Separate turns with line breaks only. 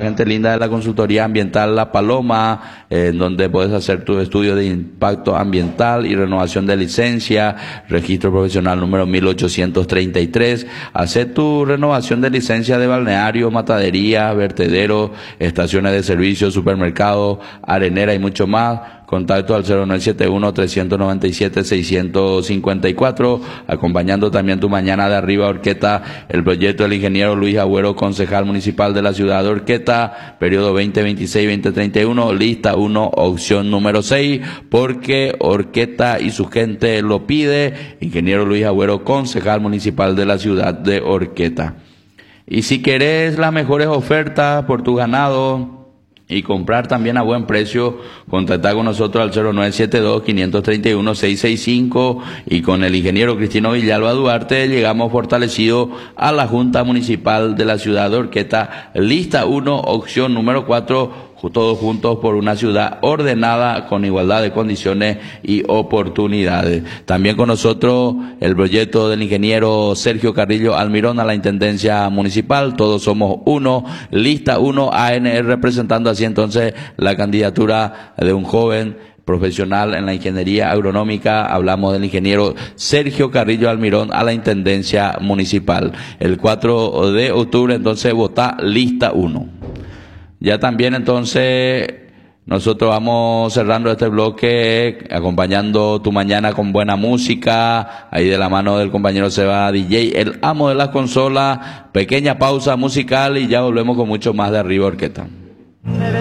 gente linda de la consultoría ambiental La Paloma, en donde puedes hacer tu estudio de impacto ambiental y renovación de licencia, registro profesional número 1833. Hacer tu renovación de licencia de balneario, matadería, vertedero, estaciones de servicio, supermercado, arenera y mucho más. Contacto al 0971-397-654, acompañando también tu mañana de arriba Orqueta, el proyecto del ingeniero Luis Agüero, concejal municipal de la ciudad de Orqueta, periodo 2026-2031, lista 1, opción número 6, porque Orqueta y su gente lo pide. Ingeniero Luis Agüero, concejal municipal de la ciudad de Orqueta. Y si querés las mejores ofertas por tu ganado y comprar también a buen precio, contacta con nosotros al 0972-531-665, y con el ingeniero Cristino Villalba Duarte llegamos fortalecidos a la Junta Municipal de la ciudad de Orqueta, lista 1, opción número 4, todos juntos por una ciudad ordenada con igualdad de condiciones y oportunidades. También con nosotros el proyecto del ingeniero Sergio Carrillo Almirón a la Intendencia Municipal, todos somos uno, lista 1 ANR, representando así entonces la candidatura de un joven profesional en la ingeniería agronómica. Hablamos del ingeniero Sergio Carrillo Almirón a la Intendencia Municipal. El 4 de octubre entonces vota lista 1. Ya también entonces nosotros vamos cerrando este bloque acompañando tu mañana con buena música, ahí de la mano del compañero Seba DJ, el amo de las consolas. Pequeña pausa musical y ya volvemos con mucho más de Arriba Orqueta.